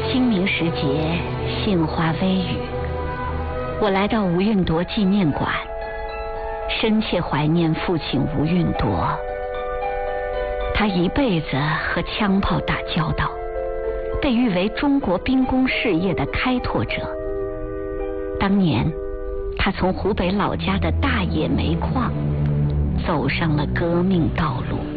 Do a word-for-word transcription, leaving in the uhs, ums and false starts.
清明时节，杏花微雨，我来到吴运铎纪念馆，深切怀念父亲吴运铎。他一辈子和枪炮打交道，被誉为中国兵工事业的开拓者。当年，他从湖北老家的大冶煤矿走上了革命道路。